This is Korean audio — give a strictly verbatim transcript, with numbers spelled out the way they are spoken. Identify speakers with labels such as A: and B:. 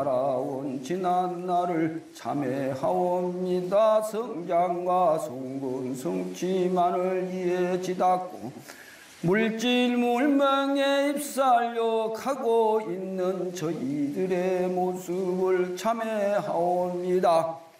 A: 살아온 지난 날을 참회하옵니다. 성장과 성분 성취만을 위해 지닦고 물질 물명에 입살욕하고 있는 저희들의 모습을 참회하옵니다.